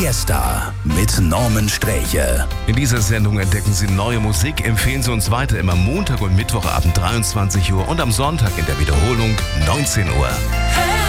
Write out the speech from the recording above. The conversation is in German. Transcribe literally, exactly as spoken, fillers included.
Fiesta mit Norman Sträche. In dieser Sendung entdecken Sie neue Musik, empfehlen Sie uns weiter immer Montag und Mittwoch ab dreiundzwanzig Uhr und am Sonntag in der Wiederholung neunzehn Uhr.